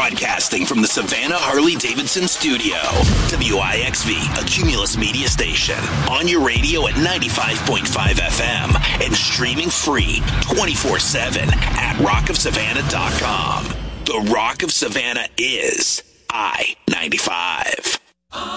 Broadcasting from the Savannah Harley-Davidson studio. WIXV, a Cumulus media station. On your radio at 95.5 FM and streaming free 24/7 at rockofsavannah.com. The Rock of Savannah is I-95.